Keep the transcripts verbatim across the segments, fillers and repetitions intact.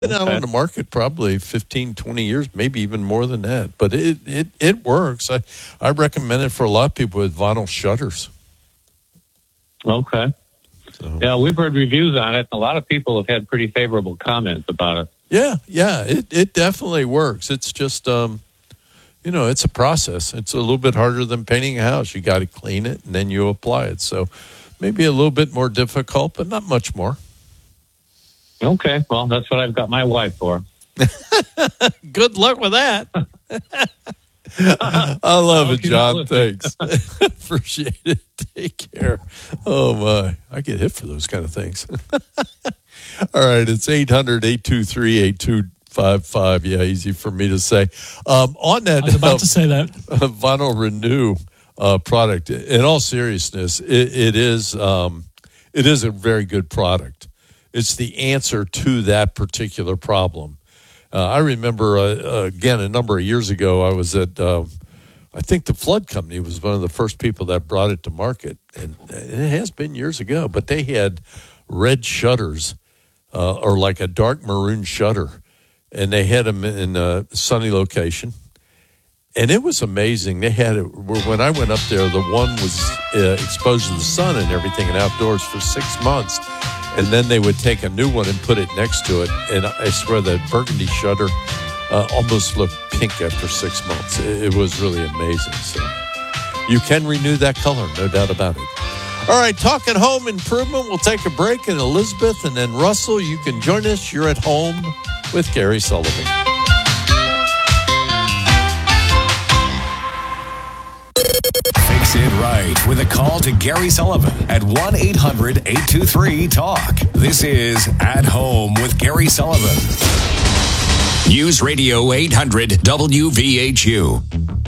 been out Okay. on the market probably fifteen, twenty years, maybe even more than that. But it it, it works. I, I recommend it for a lot of people with vinyl shutters. Okay. So. Yeah, we've heard reviews on it. A lot of people have had pretty favorable comments about it. Yeah, yeah, it, it definitely works. It's just, um, you know, it's a process. It's a little bit harder than painting a house. You got to clean it and then you apply it. So maybe a little bit more difficult, but not much more. Okay, well, that's what I've got my wife for. Good luck with that. I love I it, John. Thanks. Appreciate it. Take care. Oh, my. I get hit for those kind of things. All right. It's eight hundred, eight two three, eight two five five. Yeah, easy for me to say. Um, on that, I was about uh, to say that. Uh, Vinyl Renew uh, product, in all seriousness, it, it is um, it is a very good product. It's the answer to that particular problem. Uh, I remember, uh, again, a number of years ago, I was at, uh, I think the Flood Company was one of the first people that brought it to market. And it has been years ago, but they had red shutters uh, or like a dark maroon shutter. And they had them in a sunny location. And it was amazing. They had it, when I went up there, the one was uh, exposed to the sun and everything and outdoors for six months. And then they would take a new one and put it next to it. And I swear that burgundy shutter uh, almost looked pink after six months. It, it was really amazing. So you can renew that color, no doubt about it. All right, talking home improvement. We'll take a break. And Elizabeth and then Russell, you can join us. You're at home with Gary Sullivan. Fix it right with a call to Gary Sullivan at one eight hundred, eight two three, talk. This is At Home with Gary Sullivan. News Radio eight hundred W V H U.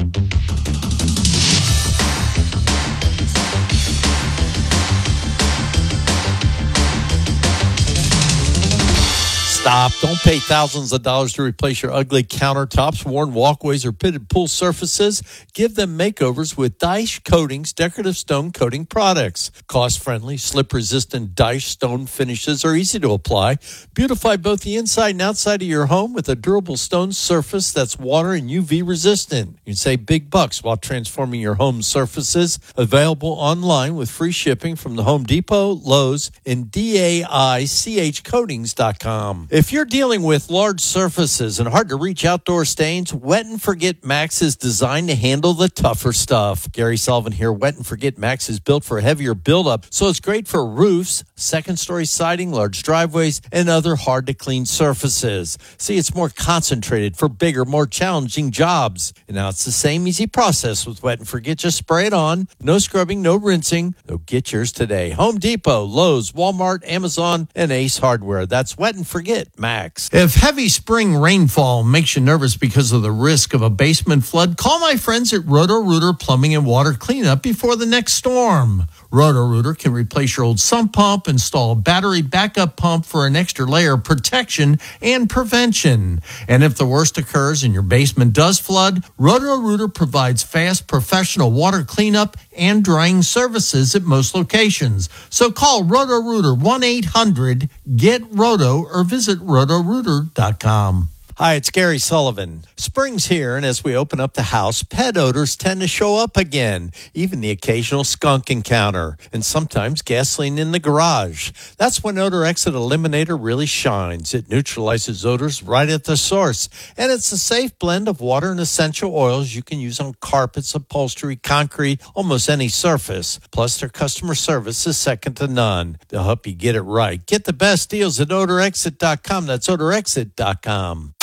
Stop. Don't pay thousands of dollars to replace your ugly countertops, worn walkways, or pitted pool surfaces. Give them makeovers with Daesh Coatings decorative stone coating products. Cost-friendly, slip-resistant Daesh stone finishes are easy to apply. Beautify both the inside and outside of your home with a durable stone surface that's water and U V resistant. You can save big bucks while transforming your home surfaces. Available online with free shipping from the Home Depot, Lowe's, and D A I C H coatings dot com. If you're dealing with large surfaces and hard-to-reach outdoor stains, Wet and Forget Max is designed to handle the tougher stuff. Gary Sullivan here. Wet and Forget Max is built for heavier buildup, so it's great for roofs, second-story siding, large driveways, and other hard-to-clean surfaces. See, it's more concentrated for bigger, more challenging jobs. And now it's the same easy process with Wet and Forget. Just spray it on. No scrubbing, no rinsing. So get yours today. Home Depot, Lowe's, Walmart, Amazon, and Ace Hardware. That's Wet and Forget Max. If heavy spring rainfall makes you nervous because of the risk of a basement flood, call my friends at Roto-Rooter Plumbing and Water Cleanup before the next storm. Roto-Rooter can replace your old sump pump, install a battery backup pump for an extra layer of protection and prevention. And if the worst occurs and your basement does flood, Roto-Rooter provides fast professional water cleanup and drying services at most locations. So call Roto-Rooter one eight hundred get roto or visit roto rooter dot com. Hi, it's Gary Sullivan. Spring's here, and as we open up the house, pet odors tend to show up again, even the occasional skunk encounter, and sometimes gasoline in the garage. That's when Odor Exit Eliminator really shines. It neutralizes odors right at the source, and it's a safe blend of water and essential oils you can use on carpets, upholstery, concrete, almost any surface. Plus, their customer service is second to none. They'll help you get it right. Get the best deals at odor exit dot com. That's odor exit dot com.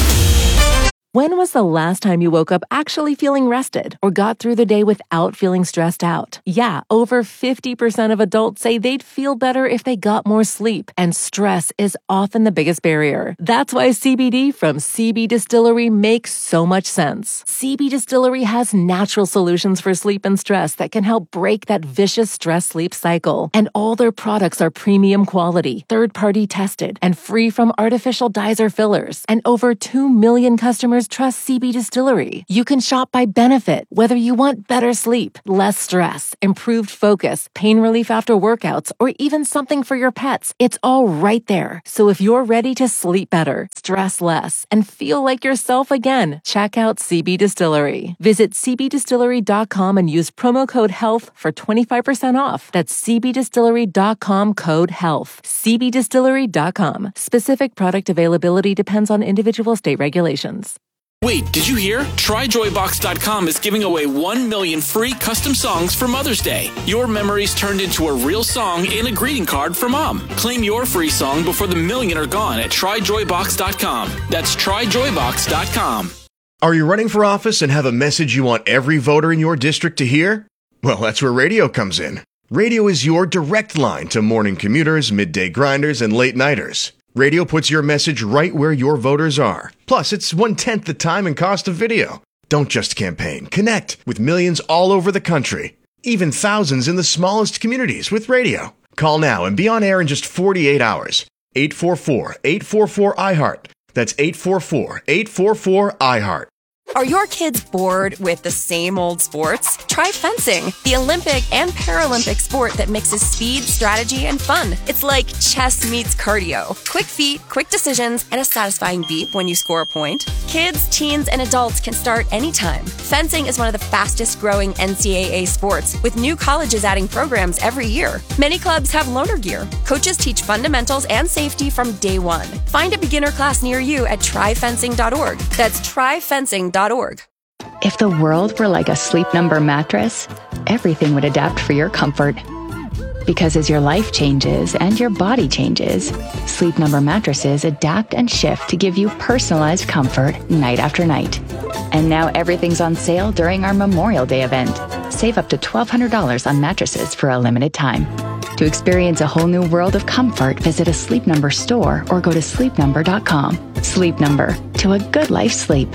When was the last time you woke up actually feeling rested or got through the day without feeling stressed out? Yeah, over fifty percent of adults say they'd feel better if they got more sleep, and stress is often the biggest barrier. That's why C B D from C B Distillery makes so much sense. C B Distillery has natural solutions for sleep and stress that can help break that vicious stress-sleep cycle. And all their products are premium quality, third-party tested, and free from artificial dyes or fillers. And over two million customers customers trust C B Distillery. You can shop by benefit, whether you want better sleep, less stress, improved focus, pain relief after workouts, or even something for your pets. It's all right there. So if you're ready to sleep better, stress less, and feel like yourself again, check out C B Distillery. Visit c b distillery dot com and use promo code HEALTH for twenty-five percent off. That's c b distillery dot com code HEALTH. c b distillery dot com. Specific product availability depends on individual state regulations. Wait, did you hear? try joy box dot com is giving away one million free custom songs for Mother's Day. Your memories turned into a real song and a greeting card for Mom. Claim your free song before the million are gone at try joy box dot com. That's try joy box dot com. Are you running for office and have a message you want every voter in your district to hear? Well, that's where radio comes in. Radio is your direct line to morning commuters, midday grinders, and late nighters. Radio puts your message right where your voters are. Plus, it's one-tenth the time and cost of video. Don't just campaign. Connect with millions all over the country. Even thousands in the smallest communities with radio. Call now and be on air in just forty-eight hours. eight four four, eight four four, I heart. That's eight four four, eight four four, I heart. Are your kids bored with the same old sports? Try fencing, the Olympic and Paralympic sport that mixes speed, strategy, and fun. It's like chess meets cardio. Quick feet, quick decisions, and a satisfying beep when you score a point. Kids, teens, and adults can start anytime. Fencing is one of the fastest growing N C double A sports, with new colleges adding programs every year. Many clubs have loaner gear. Coaches teach fundamentals and safety from day one. Find a beginner class near you at try fencing dot org. That's try fencing dot org. If the world were like a Sleep Number mattress, everything would adapt for your comfort. Because as your life changes and your body changes, Sleep Number mattresses adapt and shift to give you personalized comfort night after night. And now everything's on sale during our Memorial Day event. Save up to twelve hundred dollars on mattresses for a limited time. To experience a whole new world of comfort, visit a Sleep Number store or go to sleep number dot com. Sleep Number, to a good life sleep.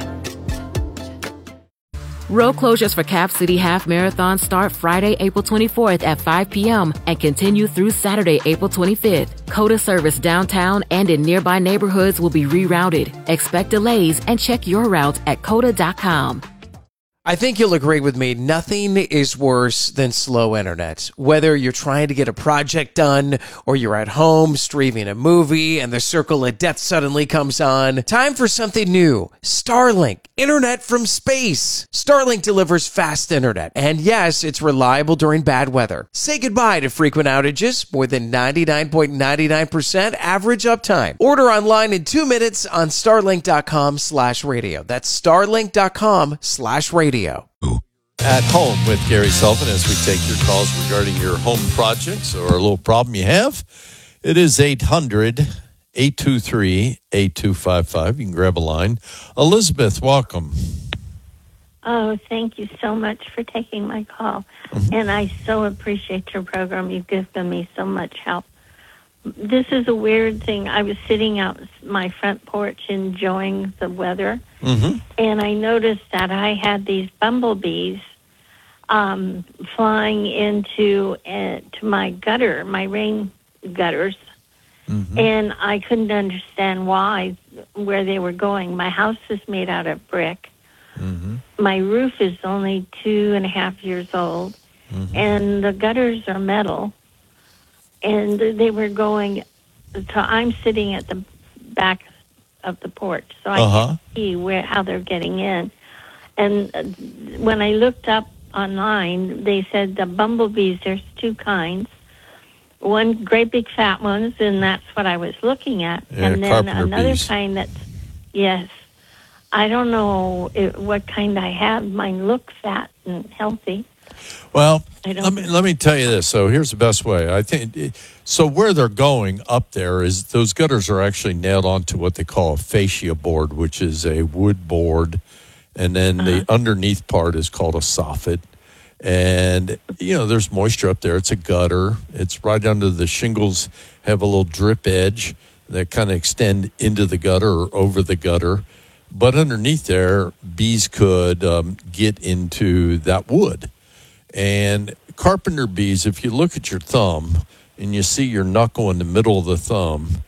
Road closures for Cap City Half Marathon start Friday, April twenty-fourth at five p.m. and continue through Saturday, April twenty-fifth. COTA service downtown and in nearby neighborhoods will be rerouted. Expect delays and check your route at cota dot com. I think you'll agree with me. Nothing is worse than slow internet. Whether you're trying to get a project done or you're at home streaming a movie and the circle of death suddenly comes on. Time for something new. Starlink. Internet from space. Starlink delivers fast internet. And yes, it's reliable during bad weather. Say goodbye to frequent outages. More than ninety-nine point nine nine percent average uptime. Order online in two minutes on starlink dot com slash radio. That's starlink dot com slash radio. At Home with Gary Sullivan, as we take your calls regarding your home projects or a little problem you have. It is eight hundred, eight two three, eight two five five. You can grab a line. Elizabeth, welcome. Oh, thank you so much for taking my call. Mm-hmm. And I so appreciate your program. You've given me so much help. This is a weird thing. I was sitting out my front porch enjoying the weather, mm-hmm. and I noticed that I had these bumblebees um, flying into uh, to my gutter, my rain gutters, mm-hmm. and I couldn't understand why, where they were going. My house is made out of brick. Mm-hmm. My roof is only two and a half years old, mm-hmm. and the gutters are metal. And they were going, so I'm sitting at the back of the porch, so I uh-huh. can see where how they're getting in. And uh, when I looked up online, they said the bumblebees, there's two kinds. One great big fat ones, and that's what I was looking at. Yeah, and then another bees. kind that's, yes. I don't know it, what kind I have. Mine look fat and healthy. Well, let me let me tell you this. So here's the best way. I think so. Where they're going up there is those gutters are actually nailed onto what they call a fascia board, which is a wood board, and then uh-huh. the underneath part is called a soffit. And you know, there's moisture up there. It's a gutter. It's right under the shingles. Have a little drip edge that kind of extend into the gutter or over the gutter. But underneath there, bees could um, get into that wood. And carpenter bees, if you look at your thumb and you see your knuckle in the middle of the thumb,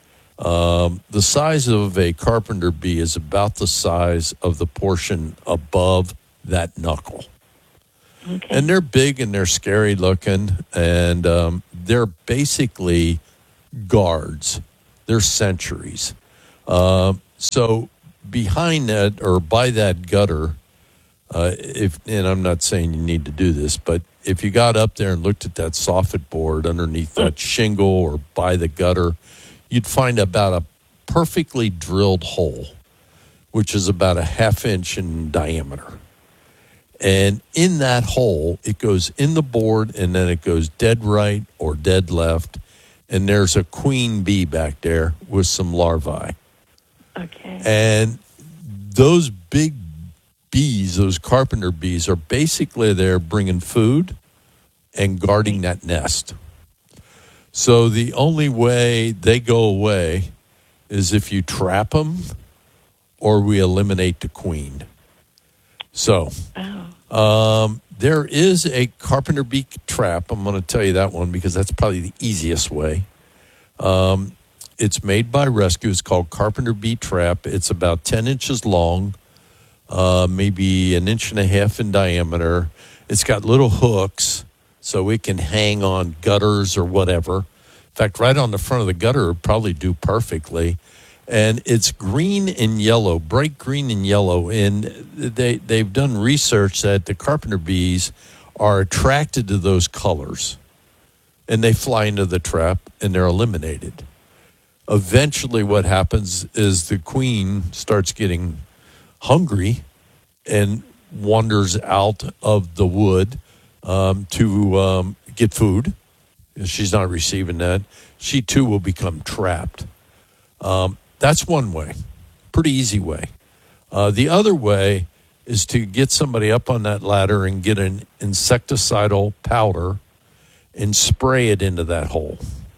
Um, the size of a carpenter bee is about the size of the portion above that knuckle. Okay. And they're big and they're scary looking, and um, they're basically guards. They're sentries. Uh, so behind that or by that gutter, uh, if and I'm not saying you need to do this, but if you got up there and looked at that soffit board underneath that shingle or by the gutter, you'd find about a perfectly drilled hole, which is about a half inch in diameter. And in that hole, it goes in the board, and then it goes dead right or dead left, and there's a queen bee back there with some larvae. Okay. And those big bees, those carpenter bees, are basically there bringing food and guarding that nest. So the only way they go away is if you trap them or we eliminate the queen. So um, there is a carpenter bee trap. I'm going to tell you that one because that's probably the easiest way. Um, it's made by Rescue. It's called Carpenter Bee Trap. It's about ten inches long, uh, maybe an inch and a half in diameter. It's got little hooks so it can hang on gutters or whatever. In fact, right on the front of the gutter would probably do perfectly. And it's green and yellow, bright green and yellow. And they, they've done research that the carpenter bees are attracted to those colors. And they fly into the trap and they're eliminated. Eventually what happens is the queen starts getting hungry and wanders out of the wood um, to um, get food. If she's not receiving that, she too will become trapped. Um, that's one way, pretty easy way. Uh, the other way is to get somebody up on that ladder and get an insecticidal powder and spray it into that hole.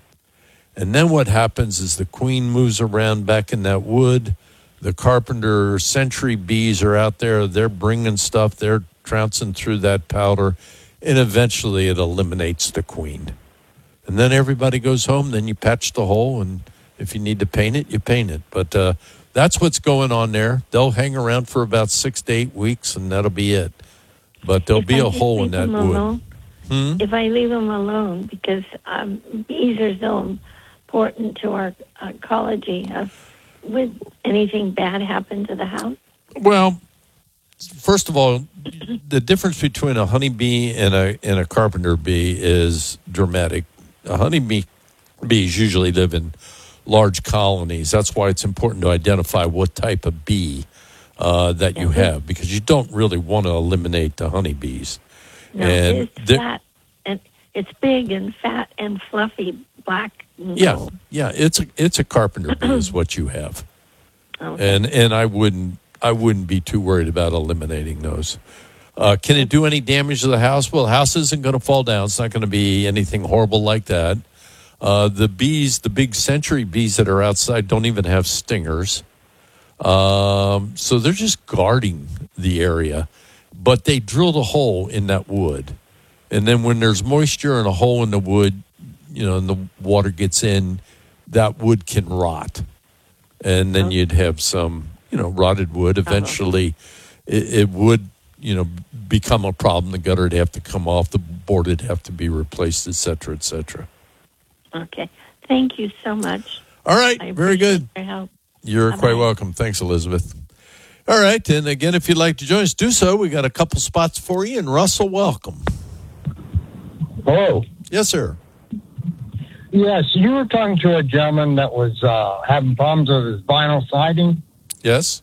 And then what happens is the queen moves around back in that wood. The carpenter sentry bees are out there. They're bringing stuff. They're trouncing through that powder. And eventually it eliminates the queen. And then everybody goes home. Then you patch the hole. And if you need to paint it, you paint it. But uh, that's what's going on there. They'll hang around for about six to eight weeks, and that'll be it. But there'll If be I a just hole in leave that them wood. alone, Hmm? If I leave them alone, because um, bees are so important to our ecology, uh, would anything bad happen to the house? Well, first of all, the difference between a honeybee and a and a carpenter bee is dramatic. A honeybee bees usually live in large colonies. That's why it's important to identify what type of bee uh, that you have, because you don't really want to eliminate the honeybees. No, and it's fat, and it's big and fat and fluffy, black. And yeah, gold. yeah, it's a it's a carpenter bee is what you have, Okay. and and I wouldn't I wouldn't be too worried about eliminating those. Uh, can it do any damage to the house? Well, the house isn't going to fall down. It's not going to be anything horrible like that. Uh, the bees, the big century bees that are outside, don't even have stingers. Um, so they're just guarding the area. But they drilled a hole in that wood. And then when there's moisture and a hole in the wood, you know, and the water gets in, that wood can rot. And then you'd have some, you know, rotted wood. Eventually, it, it would, you know, become a problem. The gutter would have to come off. The board would have to be replaced, et cetera, et cetera. Okay. Thank you so much. All right. I Very good. appreciate your help. You're Bye-bye. quite welcome. Thanks, Elizabeth. All right. And again, if you'd like to join us, do so. We got a couple spots for you. And Russell, welcome. Hello. Yes, sir. Yes, you were talking to a gentleman that was uh, having problems with his vinyl siding. Yes.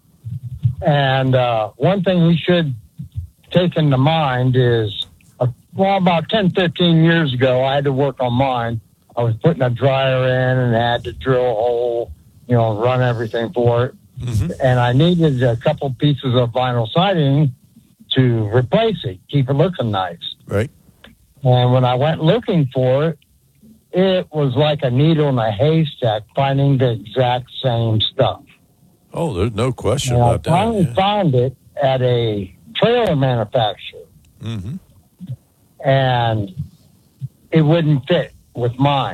And uh, one thing we should take into mind is, uh, well, about ten, fifteen years ago, I had to work on mine. I was putting a dryer in and had to drill a hole, you know, run everything for it. Mm-hmm. And I needed a couple pieces of vinyl siding to replace it, keep it looking nice. Right. And when I went looking for it, it was like a needle in a haystack finding the exact same stuff. Oh, there's no question And about I finally that. found it at a trailer manufacturer, Yeah. Mm-hmm. and it wouldn't fit with mine.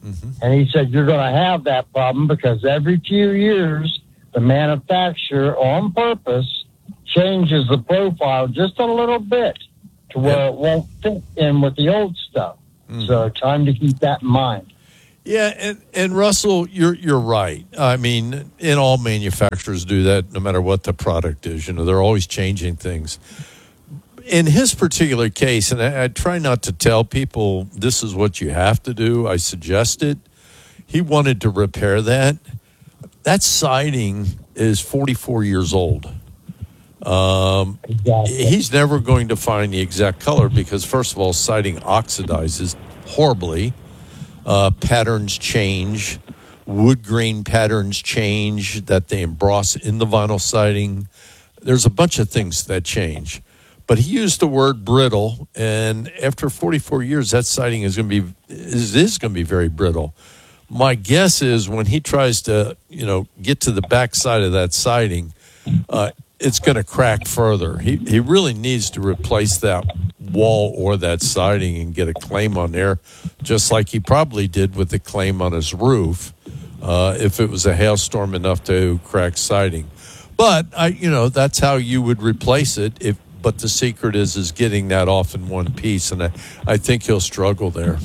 Mm-hmm. And he said, you're going to have that problem because every few years, the manufacturer, on purpose, changes the profile just a little bit to where yep. it won't fit in with the old stuff. Mm-hmm. So time to keep that in mind. Yeah, and, and Russell, you're you're right. I mean, and all manufacturers do that no matter what the product is. You know, they're always changing things. In his particular case, and I, I try not to tell people this is what you have to do. I suggest it. He wanted to repair that. That siding is forty-four years old. Um, exactly. He's never going to find the exact color because, first of all, siding oxidizes horribly. Uh, patterns change, wood grain patterns change that they emboss in the vinyl siding. There's a bunch of things that change. But he used the word brittle, and after forty-four years, that siding is going to be is, is going to be very brittle. My guess is when he tries to, you know, get to the back side of that siding, uh, it's going to crack further. He he really needs to replace that wall or that siding and get a claim on there, just like he probably did with the claim on his roof, uh, if it was a hailstorm enough to crack siding. But I, you know, that's how you would replace it. If but the secret is is getting that off in one piece, and I, I think he'll struggle there.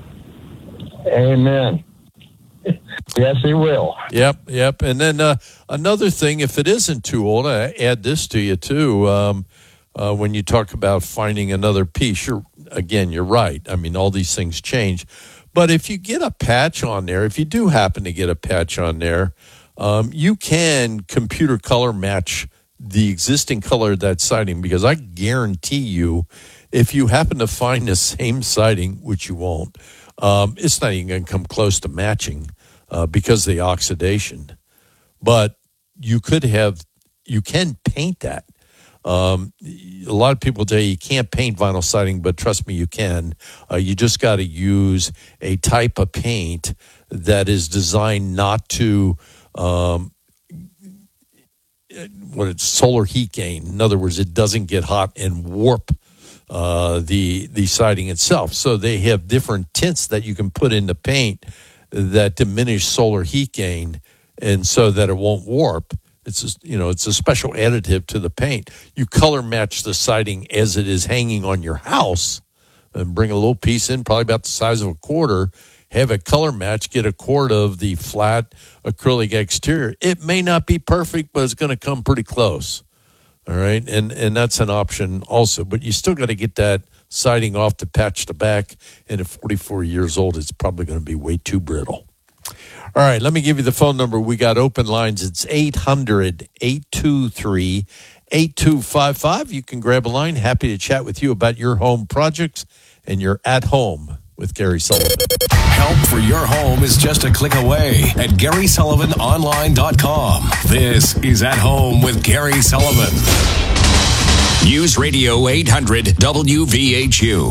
Amen. Yes, he will. Yep, yep. And then uh, another thing, if it isn't too old, I add this to you too. Um, uh, when you talk about finding another piece, you're again, you're right. I mean, all these things change. But if you get a patch on there, if you do happen to get a patch on there, um, you can computer color match the existing color of that siding, because I guarantee you, if you happen to find the same siding, which you won't, um, it's not even going to come close to matching. Uh, because of the oxidation. But you could have, you can paint that. Um, a lot of people tell you you can't paint vinyl siding, but trust me, you can. Uh, you just got to use a type of paint that is designed not to, um, what it's solar heat gain. In other words, it doesn't get hot and warp uh, the the siding itself. So they have different tints that you can put in the paint that diminish solar heat gain, and so that it won't warp. It's a, you know, it's a special additive to the paint. You color match the siding as it is hanging on your house, and bring a little piece in, probably about the size of a quarter. Have it color match. Get a quart of the flat acrylic exterior. It may not be perfect, but it's going to come pretty close. All right, and and that's an option also. But you still got to get that siding off to patch the back, and at forty-four years old, it's probably going to be way too brittle. All right, let me give you the phone number. We got open lines. It's eight hundred, eight two three, eight two five five. You can grab a line. Happy to chat with you about your home projects, and you're at home with Gary Sullivan. Help for your home is just a click away at Gary Sullivan Online dot com. This is At Home with Gary Sullivan. News Radio eight hundred W V H U.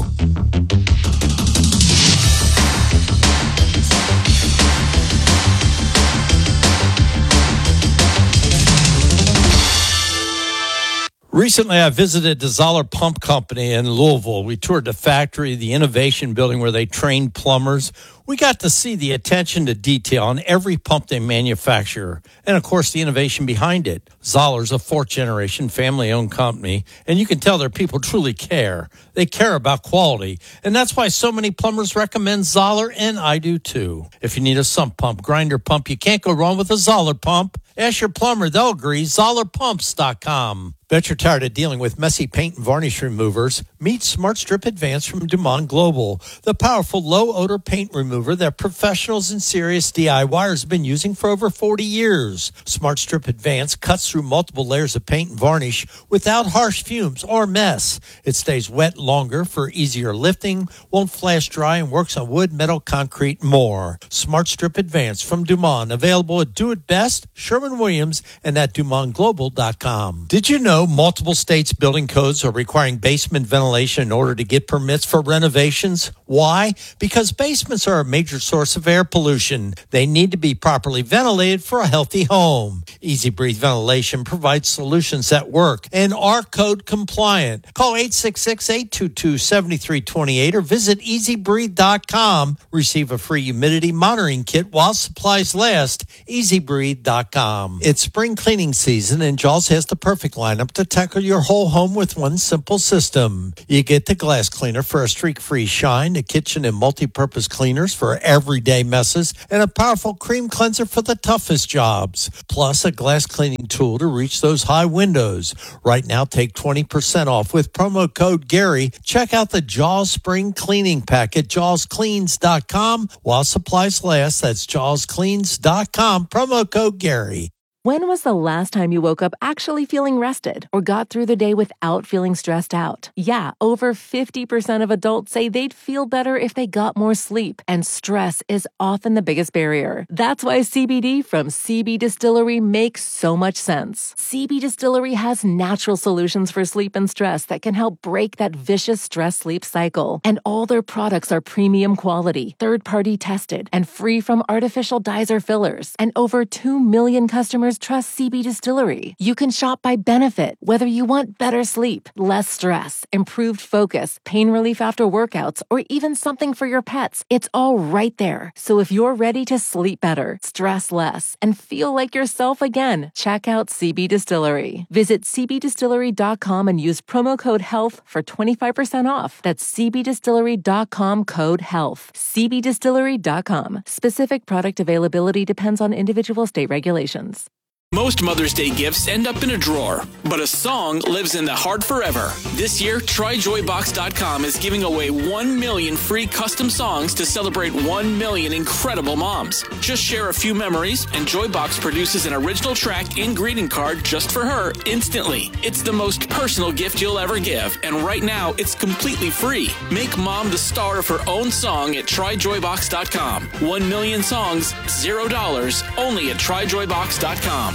Recently, I visited the Zoller Pump Company in Louisville. We toured the factory, the innovation building where they train plumbers. We got to see the attention to detail on every pump they manufacture, and, of course, the innovation behind it. Zoller's a fourth-generation family-owned company, and you can tell their people truly care. They care about quality, and that's why so many plumbers recommend Zoller, and I do, too. If you need a sump pump, grinder pump, you can't go wrong with a Zoller pump. Ask your plumber, they'll agree. Zoller Pumps dot com. Bet you're tired of dealing with messy paint and varnish removers. Meet Smart Strip Advanced from Dumont Global, the powerful low-odor paint remover that professionals and serious DIYers have been using for over forty years. Smart Strip Advanced cuts through multiple layers of paint and varnish without harsh fumes or mess. It stays wet longer for easier lifting, won't flash dry, and works on wood, metal, concrete, and more. Smart Strip Advanced from Dumont, available at Do It Best, Sherwin-Williams, and at Dumont Global dot com. Did you know know, multiple states' building codes are requiring basement ventilation in order to get permits for renovations. Why? Because basements are a major source of air pollution. They need to be properly ventilated for a healthy home. Easy Breathe Ventilation provides solutions that work and are code compliant. Call eight six six, eight two two, seven three two eight or visit easy breathe dot com. Receive a free humidity monitoring kit while supplies last. easy breathe dot com. It's spring cleaning season and Jaws has the perfect lineup to tackle your whole home with one simple system. You get the glass cleaner for a streak-free shine, a kitchen and multi-purpose cleaners for everyday messes, and a powerful cream cleanser for the toughest jobs. Plus, a glass cleaning tool to reach those high windows. Right now, take twenty percent off with promo code Gary. Check out the Jaws Spring Cleaning Pack at jaws cleans dot com while supplies last. That's jaws cleans dot com, promo code Gary. When was the last time you woke up actually feeling rested or got through the day without feeling stressed out? Yeah, over fifty percent of adults say they'd feel better if they got more sleep, and stress is often the biggest barrier. That's why C B D from C B Distillery makes so much sense. C B Distillery has natural solutions for sleep and stress that can help break that vicious stress-sleep cycle. And all their products are premium quality, third-party tested, and free from artificial dyes or fillers. And over two million customers trust C B Distillery. You can shop by benefit, whether you want better sleep, less stress, improved focus, pain relief after workouts, or even something for your pets. It's all right there. So if you're ready to sleep better, stress less, and feel like yourself again, check out C B Distillery. Visit c b distillery dot com and use promo code HEALTH for twenty-five percent off. That's c b distillery dot com code HEALTH. c b distillery dot com. Specific product availability depends on individual state regulations. Most Mother's Day gifts end up in a drawer, but a song lives in the heart forever. This year, try joy box dot com is giving away one million free custom songs to celebrate one million incredible moms. Just share a few memories, and Joybox produces an original track and greeting card just for her instantly. It's the most personal gift you'll ever give, and right now, it's completely free. Make mom the star of her own song at try joy box dot com. One million songs, zero dollars, only at try joy box dot com.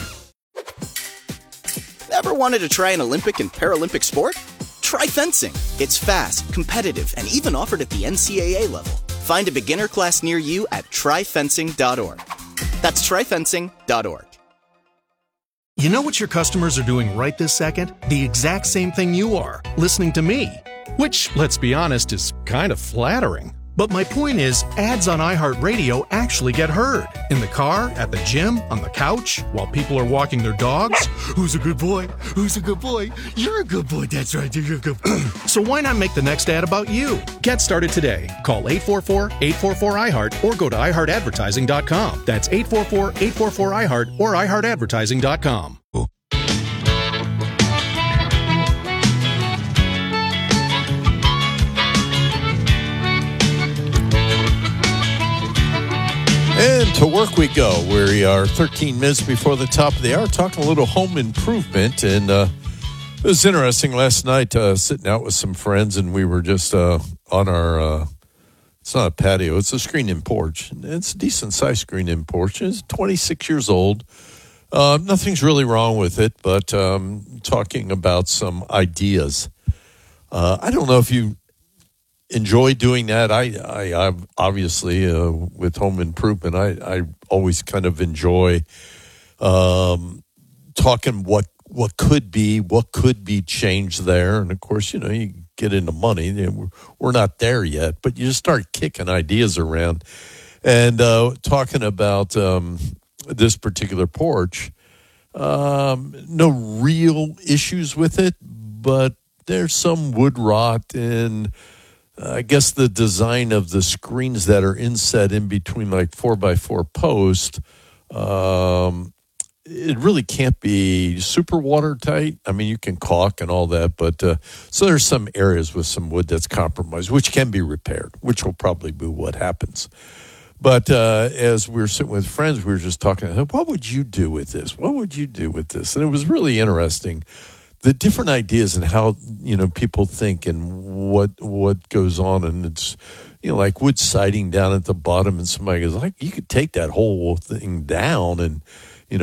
Ever wanted to try an Olympic and Paralympic sport? Try fencing. It's fast, competitive, and even offered at the N C A A level. Find a beginner class near you at try fencing dot org. That's try fencing dot org. You know what your customers are doing right this second? The exact same thing you are, listening to me. Which, let's be honest, is kind of flattering. But my point is, ads on iHeartRadio actually get heard. In the car, at the gym, on the couch, while people are walking their dogs. Who's a good boy? Who's a good boy? You're a good boy. That's right. You're a good boy. So why not make the next ad about you? Get started today. Call eight four four, eight four four, I heart or go to i heart advertising dot com. That's eight four four, eight four four, I heart or i heart advertising dot com. And to work we go. We are thirteen minutes before the top of the hour, talking a little home improvement. And uh, it was interesting last night, uh, sitting out with some friends, and we were just uh, on our, uh, it's not a patio, it's a screened-in porch. It's a decent-sized screened-in porch. It's twenty-six years old. Uh, nothing's really wrong with it, but um, talking about some ideas. Uh, I don't know if you enjoy doing that. I, I, I obviously uh, with home improvement, I, I always kind of enjoy um, talking what what could be, what could be changed there, and of course, you know, you get into money. We're, we're not there yet, but you just start kicking ideas around and uh, talking about um, this particular porch. Um, no real issues with it, but there's some wood rot and I guess the design of the screens that are inset in between like four by four posts, um, it really can't be super watertight. I mean, you can caulk and all that, but uh, so there's some areas with some wood that's compromised, which can be repaired, which will probably be what happens. But uh, as we were sitting with friends, we were just talking, what would you do with this? What would you do with this? And it was really interesting. The different ideas and how, you know, people think and what what goes on. And it's, you know, like wood siding down at the bottom. And somebody goes, like, you could take that whole thing down and, you know,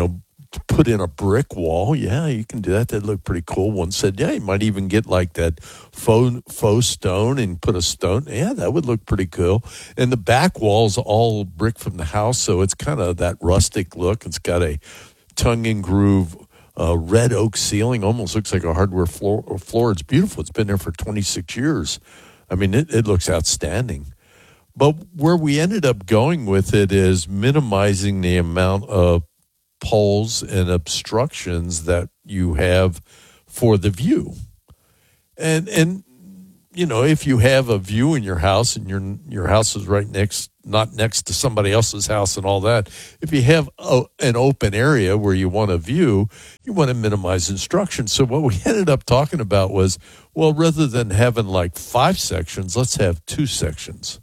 put in a brick wall. Yeah, you can do that. That'd look pretty cool. One said, yeah, you might even get like that faux, faux stone and put a stone. Yeah, that would look pretty cool. And the back wall's all brick from the house, so it's kind of that rustic look. It's got a tongue and groove uh, red oak ceiling. Almost looks like a hardwood floor, floor. It's beautiful. It's been there for twenty-six years. I mean, it, it looks outstanding. But where we ended up going with it is minimizing the amount of poles and obstructions that you have for the view. And, and you know, if you have a view in your house and your your house is right next, not next to somebody else's house and all that, if you have a, an open area where you want a view, you want to minimize obstruction. So what we ended up talking about was, well, rather than having like five sections, let's have two sections.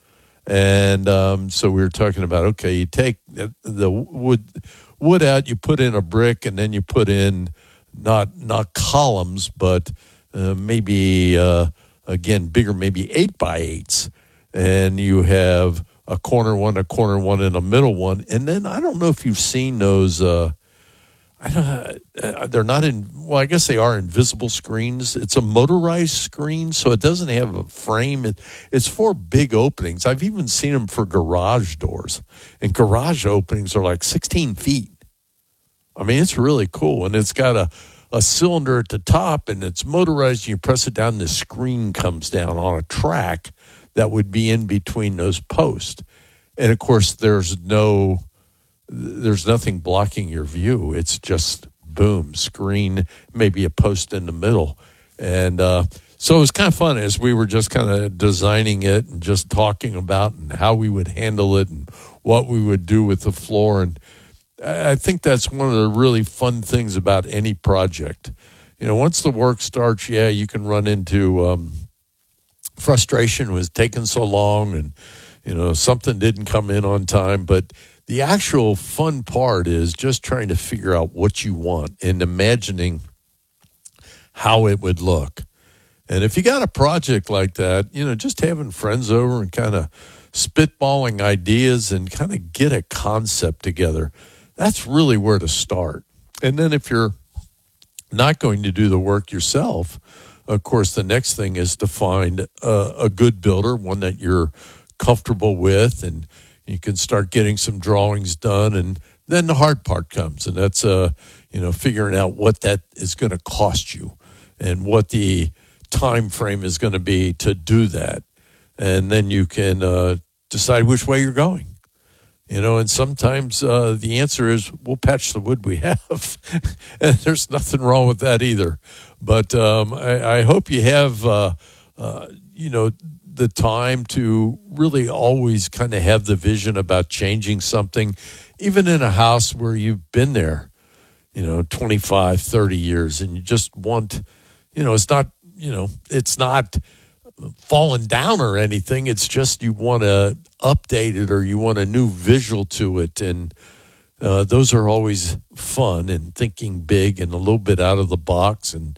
And um, so we were talking about, okay, you take the wood wood out, you put in a brick, and then you put in not not columns, but uh, maybe, uh, again, bigger, maybe eight by eights. And you have a corner one, a corner one, and a middle one. And then I don't know if you've seen those, uh, I don't know, they're not in, well, I guess they are invisible screens. It's a motorized screen, so it doesn't have a frame. It, it's for big openings. I've even seen them for garage doors. And garage openings are like sixteen feet. I mean, it's really cool. And it's got a, a cylinder at the top, and it's motorized. You press it down, the screen comes down on a track that would be in between those posts. And, of course, there's no... There's nothing blocking your view. It's just boom, screen, maybe a post in the middle. And uh, so it was kind of fun as we were just kind of designing it and just talking about and how we would handle it and what we would do with the floor. And I think that's one of the really fun things about any project. You know, once the work starts, yeah, you can run into um, frustration with taking so long and, you know, something didn't come in on time. But the actual fun part is just trying to figure out what you want and imagining how it would look. And if you got a project like that, you know, just having friends over and kind of spitballing ideas and kind of get a concept together, that's really where to start. And then if you're not going to do the work yourself, of course, the next thing is to find a, a good builder, one that you're comfortable with, and you can start getting some drawings done, and then the hard part comes, and that's uh, you know, figuring out what that is going to cost you and what the time frame is going to be to do that, and then you can uh, decide which way you're going. You know, and sometimes uh, the answer is we'll patch the wood we have, and there's nothing wrong with that either. But um, I, I hope you have, uh, uh, you know, the time to really always kind of have the vision about changing something, even in a house where you've been there, you know, twenty-five, thirty years, and you just want, you know, it's not, you know, it's not falling down or anything. It's just you want to update it or you want a new visual to it. And uh, those are always fun, and thinking big and a little bit out of the box. And,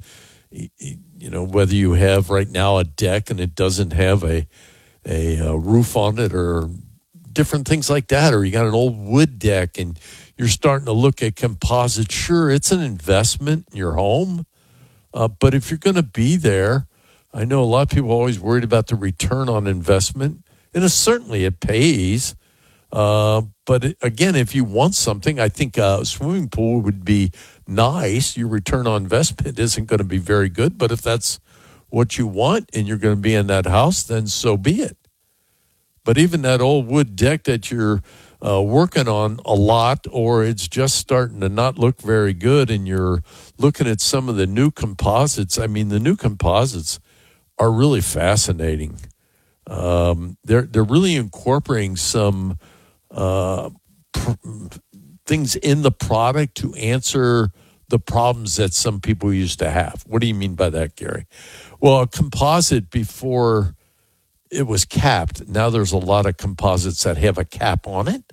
you know, whether you have right now a deck and it doesn't have a, a, a roof on it or different things like that, or you got an old wood deck and you're starting to look at composite. Sure, it's an investment in your home, uh, but if you're going to be there, I know a lot of people are always worried about the return on investment, and it, certainly it pays. Uh, but it, again, if you want something, I think a swimming pool would be nice. Your return on investment isn't going to be very good, but if that's what you want and you're going to be in that house, then so be it. But even that old wood deck that you're uh, working on a lot, or it's just starting to not look very good, and you're looking at some of the new composites. I mean, the new composites are really fascinating. Um, they're they're really incorporating some uh, pr- things in the product to answer the problems that some people used to have. What do you mean by that, Gary? Well, a composite before it was capped. Now there's a lot of composites that have a cap on it.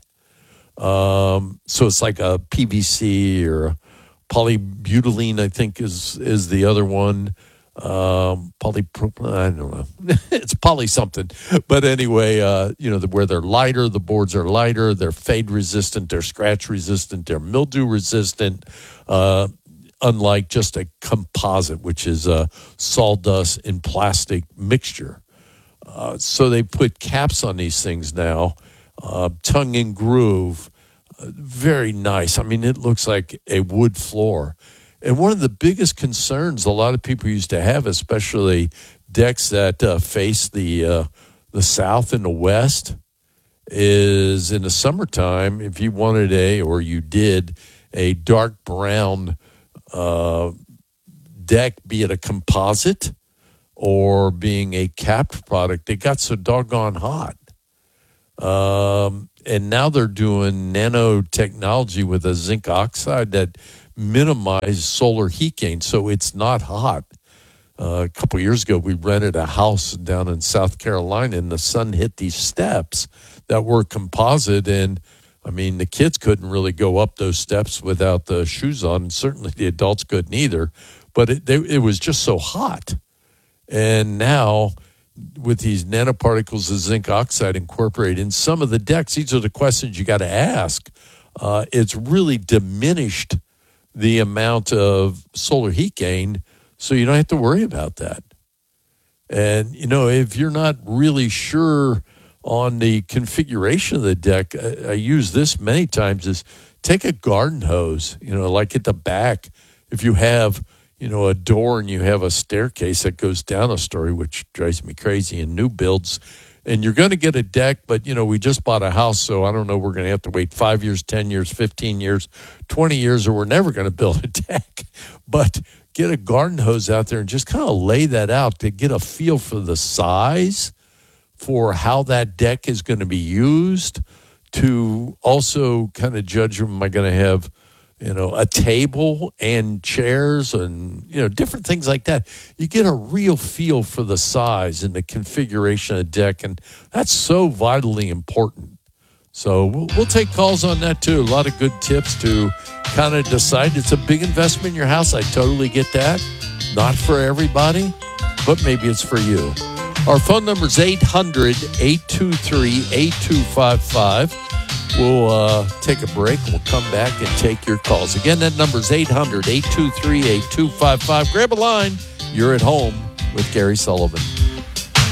Um, so it's like a P V C or a polybutylene, I think is is the other one. um, polypropylene. I don't know. It's poly something. But anyway, uh, you know, the, where they're lighter, the boards are lighter, they're fade resistant, they're scratch resistant, they're mildew resistant, uh, unlike just a composite, which is a sawdust and plastic mixture. Uh, so they put caps on these things now, uh, tongue and groove, uh, very nice. I mean, it looks like a wood floor. And one of the biggest concerns a lot of people used to have, especially decks that uh, face the uh, the south and the west, is in the summertime, if you wanted a, or you did, a dark brown uh, deck, be it a composite or being a capped product, it got so doggone hot. Um, and now they're doing nanotechnology with a zinc oxide that minimize solar heat gain, so it's not hot. Uh, a couple of years ago, we rented a house down in South Carolina, and the sun hit these steps that were composite, and I mean, the kids couldn't really go up those steps without the shoes on, and certainly the adults couldn't either, but it, they, it was just so hot. And now, with these nanoparticles of zinc oxide incorporated in some of the decks, these are the questions you got to ask. Uh, it's really diminished the amount of solar heat gain, so you don't have to worry about that. And, you know, if you're not really sure on the configuration of the deck, I, I use this many times, is take a garden hose, you know, like at the back. If you have, you know, a door and you have a staircase that goes down a story, which drives me crazy in new builds, and you're going to get a deck, but, you know, we just bought a house, so I don't know, we're going to have to wait five years, ten years, fifteen years, twenty years, or we're never going to build a deck. But get a garden hose out there and just kind of lay that out to get a feel for the size, for how that deck is going to be used, to also kind of judge, am I going to have, you know, a table and chairs and, you know, different things like that. You get a real feel for the size and the configuration of the deck, and that's so vitally important. So we'll, we'll take calls on that, too. A lot of good tips to kind of decide. It's a big investment in your house. I totally get that. Not for everybody, but maybe it's for you. Our phone number is eight hundred, eight two three, eight two five five. We'll uh, take a break. We'll come back and take your calls. Again, that number is eight hundred, eight two three, eight two five five. Grab a line. You're at home with Gary Sullivan.